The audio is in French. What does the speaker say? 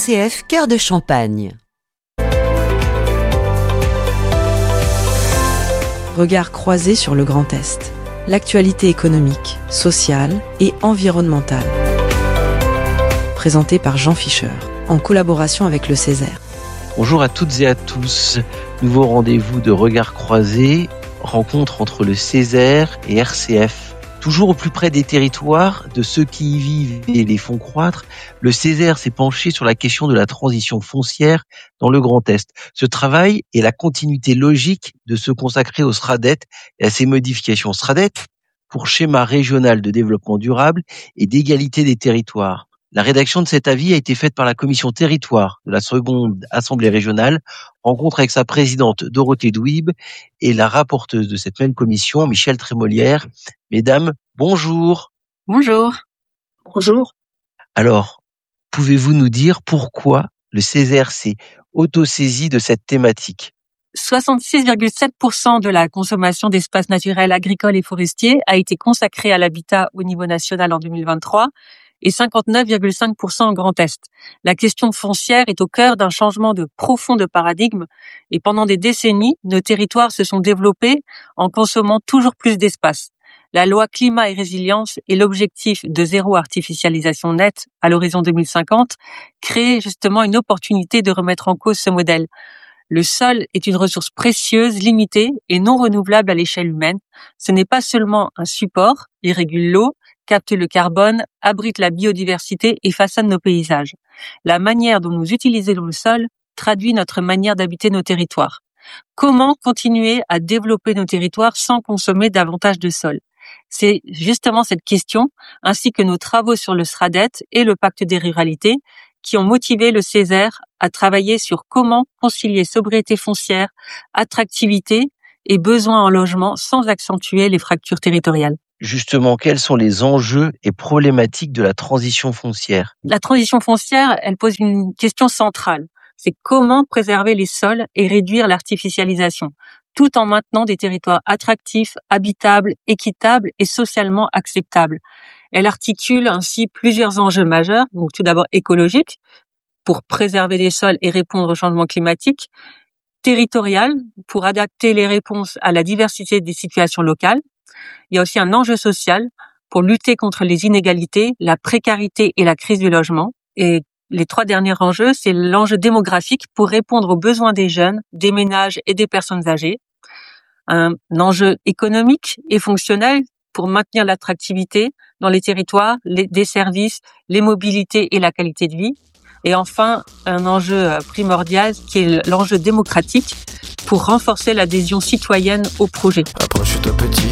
RCF Cœur de Champagne. Regard croisé sur le Grand Est. L'actualité économique, sociale et environnementale. Présenté par Jean Fischer, en collaboration avec le Césaire. Bonjour à toutes et à tous. Nouveau rendez-vous de Regard croisé, rencontre entre le Césaire et RCF. Toujours au plus près des territoires, de ceux qui y vivent et les font croître, le Césaire s'est penché sur la question de la transition foncière dans le Grand Est. Ce travail est la continuité logique de se consacrer au SRADDET et à ses modifications. SRADDET pour schéma régional de développement durable et d'égalité des territoires. La rédaction de cet avis a été faite par la commission territoire de la seconde assemblée régionale, rencontre avec sa présidente Dorothée Douib et la rapporteuse de cette même commission, Michèle Trémolière. Mesdames, bonjour. Bonjour. Bonjour. Alors, pouvez-vous nous dire pourquoi le Césaire s'est autosaisi de cette thématique ? 66,7% de la consommation d'espaces naturels agricoles et forestiers a été consacrée à l'habitat au niveau national en 2023 et 59,5% en Grand Est. La question foncière est au cœur d'un changement profond de paradigme et pendant des décennies, nos territoires se sont développés en consommant toujours plus d'espace. La loi climat et résilience et l'objectif de zéro artificialisation nette à l'horizon 2050 créent justement une opportunité de remettre en cause ce modèle. Le sol est une ressource précieuse, limitée et non renouvelable à l'échelle humaine. Ce n'est pas seulement un support, il régule l'eau, capte le carbone, abrite la biodiversité et façonne nos paysages. La manière dont nous utilisons le sol traduit notre manière d'habiter nos territoires. Comment continuer à développer nos territoires sans consommer davantage de sol ? C'est justement cette question, ainsi que nos travaux sur le SRADDET et le pacte des ruralités, qui ont motivé le Césaire à travailler sur comment concilier sobriété foncière, attractivité et besoin en logement sans accentuer les fractures territoriales. Justement, quels sont les enjeux et problématiques de la transition foncière ? La transition foncière, elle pose une question centrale. C'est comment préserver les sols et réduire l'artificialisation, tout en maintenant des territoires attractifs, habitables, équitables et socialement acceptables. Elle articule ainsi plusieurs enjeux majeurs, donc tout d'abord écologique, pour préserver les sols et répondre au changement climatique, territorial, pour adapter les réponses à la diversité des situations locales. Il y a aussi un enjeu social pour lutter contre les inégalités, la précarité et la crise du logement. Et les trois derniers enjeux, c'est l'enjeu démographique pour répondre aux besoins des jeunes, des ménages et des personnes âgées. Un enjeu économique et fonctionnel pour maintenir l'attractivité dans les territoires, des services, les mobilités et la qualité de vie. Et enfin, un enjeu primordial qui est l'enjeu démocratique pour renforcer l'adhésion citoyenne au projet. Approche-toi petit.